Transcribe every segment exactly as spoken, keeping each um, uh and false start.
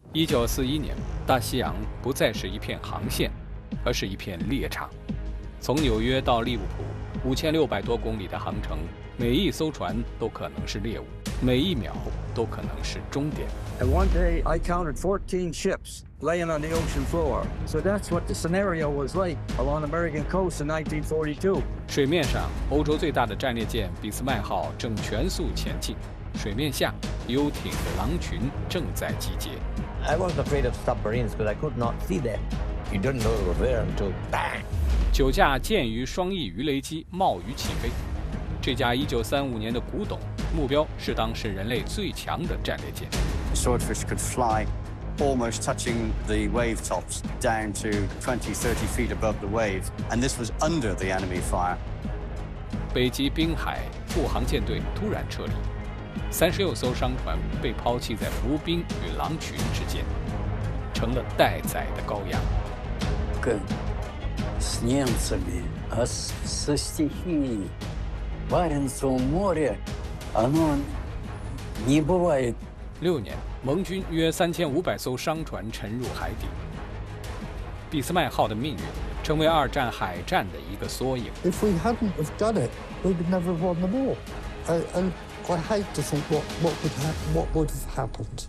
一九四一年，大西洋不再是一片航线，而是一片猎场。从纽约到利物浦，五千六百多公里的航程，每一艘船都可能是猎物，每一秒都可能是终点。 And one day I counted fourteen ships laying on the ocean floor. So that's what the scenario was like along the American coast in nineteen forty-two. 水面上，欧洲最大的战列舰俾斯麦号正全速前进；水面下，游艇的狼群正在集结。 I wasn't afraid of submarines because I could not see them. You didn't know it was there until bang. 九架剑鱼双翼鱼雷机冒雨起飞。这架一九三五年的古董，目标是当时人类最强的战列舰。 Swordfish could fly almost touching the wave tops down to twenty, thirty feet above the wave, and this was under the enemy fire. 北极滨海护航舰队突然撤离，三十六艘商船被抛弃在浮冰与狼群之间，成了待宰的羔羊。 С немцами, а с, со стихией Баренцево море, оно не бывает. 六年，盟军约三千五百艘商船沉入海底。俾斯麦号的命运成为二战海战的一个缩影。 If we hadn't have done it, we would never have won the war. And, and I hate to think what, what would ha- what would have happened.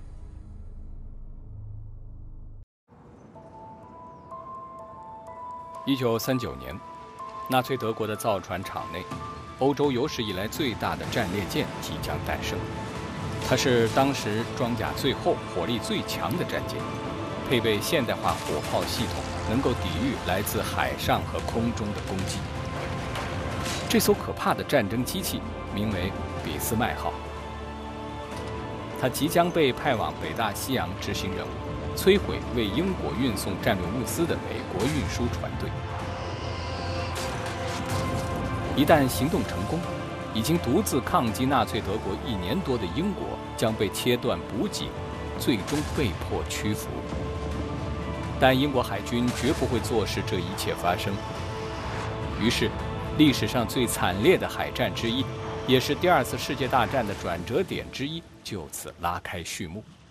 一九三九年，纳粹德国的造船厂内，欧洲有史以来最大的战列舰即将诞生。它是当时装甲最厚、火力最强的战舰，配备现代化火炮系统，能够抵御来自海上和空中的攻击。这艘可怕的战争机器名为俾斯麦号，它即将被派往北大西洋执行任务。 摧毁为英国运送战略物资的美国运输船队。一旦行动成功，已经独自抗击纳粹德国一年多的英国将被切断补给，最终被迫屈服。但英国海军绝不会坐视这一切发生。于是，历史上最惨烈的海战之一，也是第二次世界大战的转折点之一，就此拉开序幕。